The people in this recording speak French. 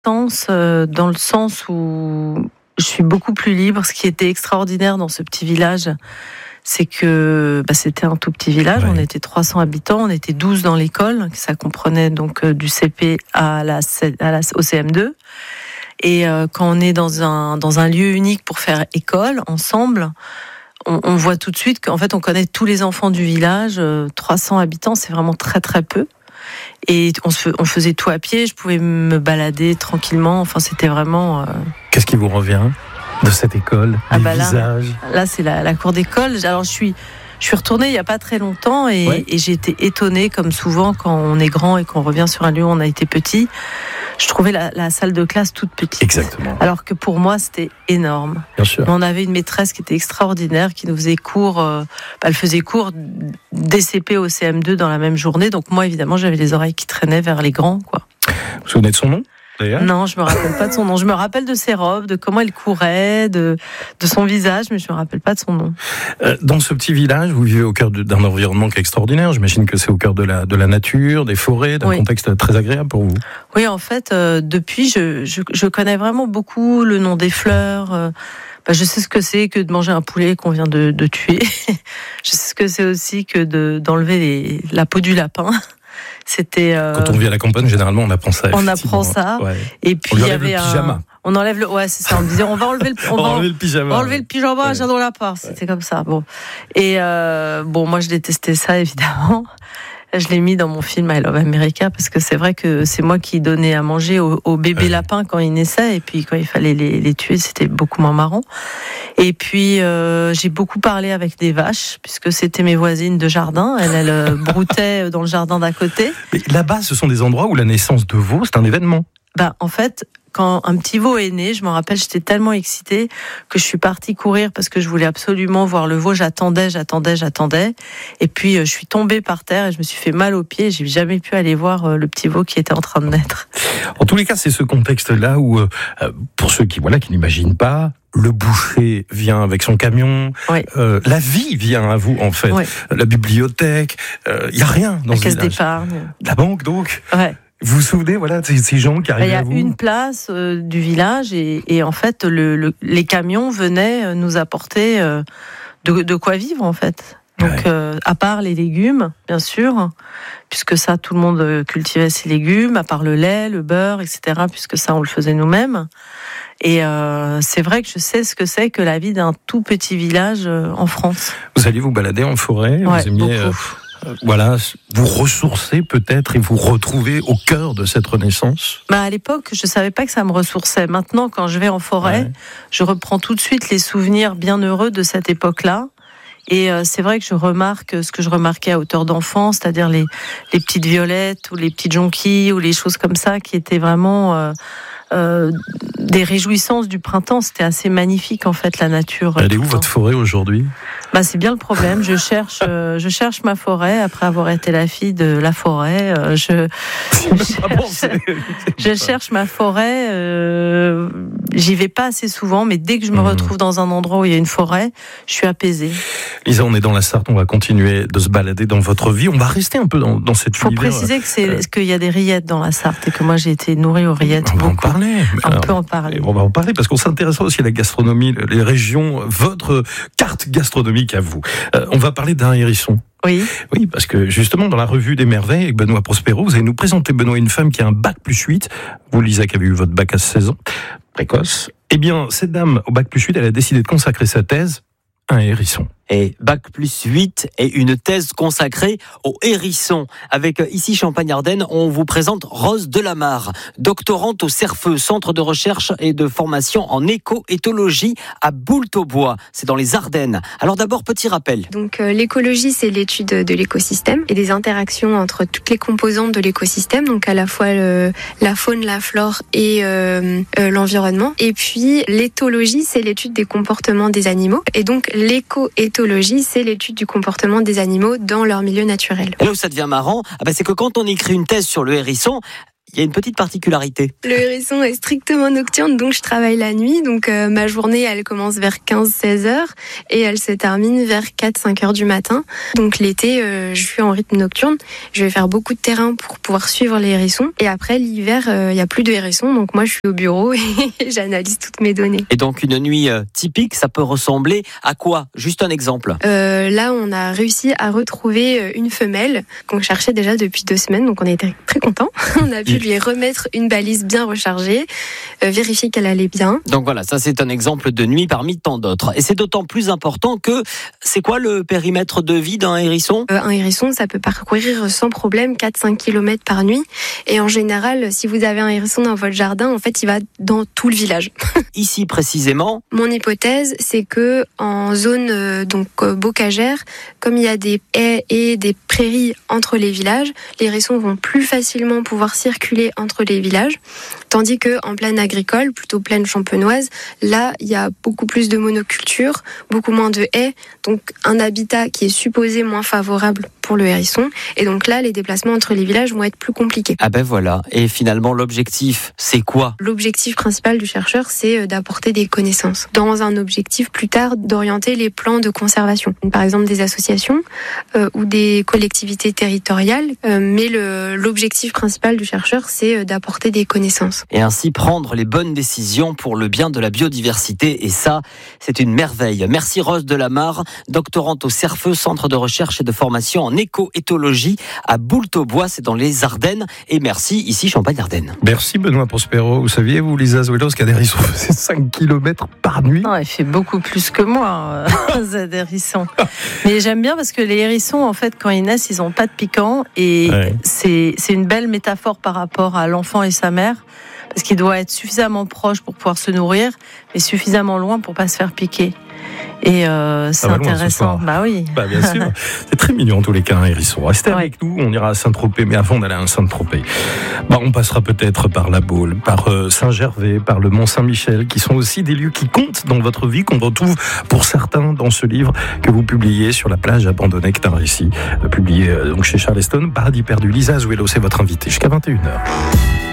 Dans le sens où je suis beaucoup plus libre. Ce qui était extraordinaire dans ce petit village, c'est que c'était un tout petit village. On était 300 habitants, on était 12 dans l'école. Ça comprenait donc du CP au CM2. Et quand on est dans un lieu unique pour faire école ensemble, on voit tout de suite qu'en fait on connaît tous les enfants du village. 300 habitants, c'est vraiment très très peu. Et on faisait tout à pied. Je pouvais me balader tranquillement. Enfin, c'était vraiment. Qu'est-ce qui vous revient de cette école, les visages? Là, c'est la cour d'école. Alors, je suis retournée il n'y a pas très longtemps et j'ai été étonnée, comme souvent quand on est grand et qu'on revient sur un lieu où on a été petit. Je trouvais la salle de classe toute petite. Exactement. Alors que pour moi, c'était énorme. Bien sûr. On avait une maîtresse qui était extraordinaire, qui nous faisait cours. Elle faisait cours des CP au CM2 dans la même journée. Donc moi, évidemment, j'avais les oreilles qui traînaient vers les grands, quoi. Vous vous souvenez de son nom? Non, je me rappelle pas de son nom. Je me rappelle de ses robes, de comment elle courait, de son visage, mais je me rappelle pas de son nom. Dans ce petit village, vous vivez au cœur d'un environnement qui est extraordinaire. J'imagine que c'est au cœur de la nature, des forêts, d'un contexte très agréable pour vous. Oui, en fait, depuis, je connais vraiment beaucoup le nom des fleurs. Je sais ce que c'est que de manger un poulet qu'on vient de tuer. Je sais ce que c'est aussi que d'enlever la peau du lapin. C'était quand on vit à la campagne, généralement on apprend ça. On apprend ça. Ouais. Et puis il y avait le pyjama. On enlève c'est ça. On me disait on va enlever le pyjama. On va enlever le pyjama à Jardin Lapin. C'était comme ça. Bon. Et moi je détestais ça évidemment. Je l'ai mis dans mon film I Love America parce que c'est vrai que c'est moi qui donnais à manger aux bébés lapins quand ils naissaient, et puis quand il fallait les tuer, c'était beaucoup moins marrant. Et puis j'ai beaucoup parlé avec des vaches puisque c'était mes voisines de jardin. Elles broutaient dans le jardin d'à côté. Mais là-bas, ce sont des endroits où la naissance de veaux, c'est un événement. En fait, quand un petit veau est né, je me rappelle, j'étais tellement excitée que je suis partie courir parce que je voulais absolument voir le veau. J'attendais. Et puis, je suis tombée par terre et je me suis fait mal aux pieds. J'ai jamais pu aller voir le petit veau qui était en train de naître. En tous les cas, c'est ce contexte-là où, pour ceux qui n'imaginent pas, le boucher vient avec son camion, la vie vient à vous en fait, la bibliothèque, il y a rien dans ce village. La caisse d'épargne. La banque donc. Ouais. Vous vous souvenez, ces gens qui arrivent à vous? Il y a une place du village et en fait, les camions venaient nous apporter de quoi vivre en fait. Donc, à part les légumes, bien sûr, puisque ça, tout le monde cultivait ses légumes, à part le lait, le beurre, etc., puisque ça, on le faisait nous-mêmes. Et c'est vrai que je sais ce que c'est que la vie d'un tout petit village en France. Vous alliez vous balader en forêt, vous aimiez... vous ressourcer peut-être et vous retrouver au cœur de cette renaissance? À l'époque, je savais pas que ça me ressourçait. Maintenant, quand je vais en forêt, je reprends tout de suite les souvenirs bien heureux de cette époque-là. Et c'est vrai que je remarque ce que je remarquais à hauteur d'enfant, c'est-à-dire les petites violettes ou les petites jonquilles ou les choses comme ça qui étaient vraiment... des réjouissances du printemps. C'était assez magnifique en fait, la nature. Elle est où votre forêt aujourd'hui? C'est bien le problème. Je cherche ma forêt après avoir été la fille de la forêt. Je cherche ma forêt. J'y vais pas assez souvent, mais dès que je me retrouve dans un endroit où il y a une forêt, je suis apaisée. Lisa, on est dans la Sarthe, on va continuer de se balader dans votre vie. On va rester un peu dans cette univers. Il faut préciser qu'il y a des rillettes dans la Sarthe et que moi j'ai été nourrie aux rillettes. On va en parler. On peut en parler. On va en parler parce qu'on s'intéressera aussi à la gastronomie, les régions, votre carte gastronomique à vous. On va parler d'un hérisson. Oui, parce que justement, dans la revue des merveilles avec Benoît Prospero, vous allez nous présenter, Benoît, une femme qui a un bac+8. Vous, Lisa, qui avez eu votre bac à 16 ans, précoce. Eh bien, cette dame au bac+8, elle a décidé de consacrer sa thèse à un hérisson. Et bac+8 et une thèse consacrée au hérisson. Avec ici Champagne-Ardenne, on vous présente Rose Delamarre, doctorante au CERFEU, Centre de recherche et de formation en éco-éthologie à Boultaubois. C'est dans les Ardennes. Alors d'abord, petit rappel. Donc l'écologie, c'est l'étude de l'écosystème et des interactions entre toutes les composantes de l'écosystème, donc à la fois la faune, la flore et l'environnement. Et puis l'éthologie, c'est l'étude des comportements des animaux. Et donc l'éco-éthologie, c'est l'étude du comportement des animaux dans leur milieu naturel. Et là où ça devient marrant, c'est que quand on écrit une thèse sur le hérisson, il y a une petite particularité. Le hérisson est strictement nocturne, donc je travaille la nuit. Donc ma journée, elle commence vers 15-16 heures et elle se termine vers 4-5 heures du matin. Donc l'été, je suis en rythme nocturne. Je vais faire beaucoup de terrain pour pouvoir suivre les hérissons. Et après, l'hiver, il n'y a plus de hérissons. Donc moi, je suis au bureau et j'analyse toutes mes données. Et donc une nuit typique, ça peut ressembler à quoi? Juste un exemple. Là, on a réussi à retrouver une femelle qu'on cherchait déjà depuis 2 semaines. Donc on était très contents. On a pu lui remettre une balise bien rechargée, vérifier qu'elle allait bien. Donc voilà, ça c'est un exemple de nuit parmi tant d'autres. Et c'est d'autant plus important que c'est quoi le périmètre de vie d'un hérisson? Un hérisson, ça peut parcourir sans problème 4-5 km par nuit. Et en général, si vous avez un hérisson dans votre jardin, en fait, il va dans tout le village. Ici précisément, mon hypothèse, c'est que en zone bocagère, comme il y a des haies et des prairies entre les villages, les hérissons vont plus facilement pouvoir circuler entre les villages, tandis que en plaine agricole, plutôt plaine champenoise, là, il y a beaucoup plus de monoculture, beaucoup moins de haies, donc un habitat qui est supposé moins favorable pour le hérisson. Et donc là, les déplacements entre les villages vont être plus compliqués. Ah ben voilà. Et finalement, l'objectif, c'est quoi? L'objectif principal du chercheur, c'est d'apporter des connaissances. Dans un objectif plus tard, d'orienter les plans de conservation. Par exemple, des associations ou des collectivités territoriales. Mais l'objectif principal du chercheur, c'est d'apporter des connaissances. Et ainsi prendre les bonnes décisions pour le bien de la biodiversité. Et ça, c'est une merveille. Merci Rose Delamare, doctorante au CERFEU, Centre de recherche et de formation en éco-éthologie à Boultaubois, c'est dans les Ardennes. Et merci, ici Champagne-Ardenne. Merci Benoît Prospero. Vous saviez, vous, Lisa Zuelos, qu'un hérisson faisait 5 km par nuit? Non, il fait beaucoup plus que moi, un hérisson. Mais j'aime bien parce que les hérissons, en fait, quand ils naissent, ils n'ont pas de piquant. Et ouais. C'est une belle métaphore par rapport à l'enfant et sa mère. Parce qu'il doit être suffisamment proche pour pouvoir se nourrir, mais suffisamment loin pour ne pas se faire piquer. Et c'est intéressant. Bah oui. Bah bien sûr. C'est très mignon en tous les cas, un hérisson. Restez avec nous, on ira à Saint-Tropez, mais avant d'aller à Saint-Tropez, on passera peut-être par la Baule, par Saint-Gervais, par le Mont-Saint-Michel, qui sont aussi des lieux qui comptent dans votre vie, qu'on retrouve pour certains dans ce livre que vous publiez sur la plage abandonnée, qui est un récit publié donc chez Charleston, Paradis perdu. Lisa Zuelos, c'est votre invitée jusqu'à 21h.